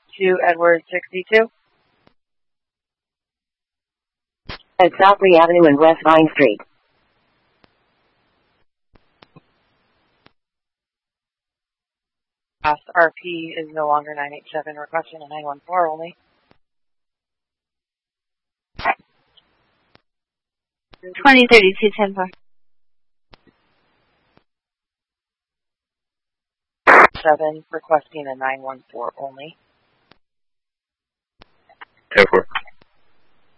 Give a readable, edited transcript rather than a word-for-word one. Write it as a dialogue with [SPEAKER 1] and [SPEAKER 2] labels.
[SPEAKER 1] to Edward 62.
[SPEAKER 2] At Southbury Avenue and West Vine Street.
[SPEAKER 1] RP is no longer 987, requesting a 914 only.
[SPEAKER 3] 2032
[SPEAKER 1] 7, requesting a 914 only.
[SPEAKER 4] 10-4.